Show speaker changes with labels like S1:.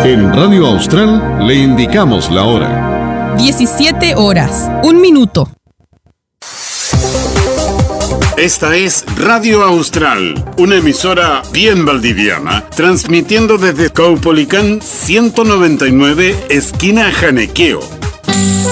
S1: En Radio Austral le indicamos la hora.
S2: 17 horas, 1 minuto.
S3: Esta es Radio Austral, una emisora bien valdiviana, transmitiendo desde Caupolicán 199, esquina Janequeo.